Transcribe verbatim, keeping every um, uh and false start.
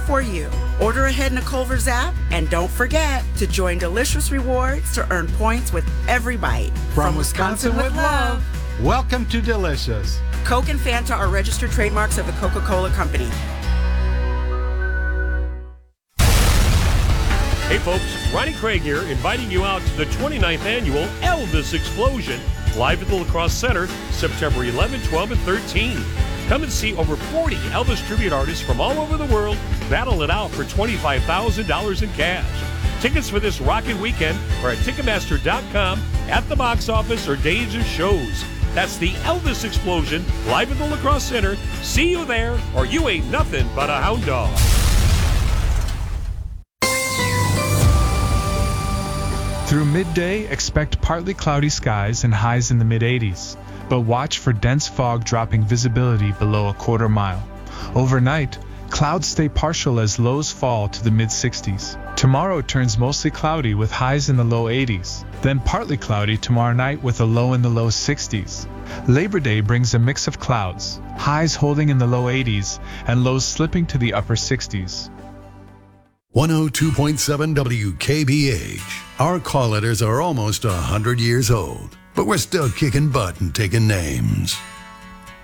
for you. Order ahead in the Culver's app, and don't forget to join Delicious Rewards to earn points with every bite. From, From Wisconsin, Wisconsin with love. Welcome to Delicious. Coke and Fanta are registered trademarks of the Coca-Cola Company. Hey folks, Ronnie Craig here, inviting you out to the twenty-ninth Annual Elvis Explosion, live at the La Crosse Center, September eleventh, twelfth, and thirteenth. Come and see over forty Elvis tribute artists from all over the world battle it out for twenty-five thousand dollars in cash. Tickets for this rockin' weekend are at Ticketmaster dot com, at the box office, or days of shows. That's the Elvis Explosion, live at the La Crosse Center. See you there, or you ain't nothing but a hound dog. Through midday, expect partly cloudy skies and highs in the mid eighties, but watch for dense fog dropping visibility below a quarter mile. Overnight, clouds stay partial as lows fall to the mid sixties. Tomorrow turns mostly cloudy with highs in the low eighties, then partly cloudy tomorrow night with a low in the low sixties. Labor Day brings a mix of clouds, highs holding in the low eighties and lows slipping to the upper sixties. one oh two point seven W K B H. Our call letters are almost one hundred years old, but we're still kicking butt and taking names.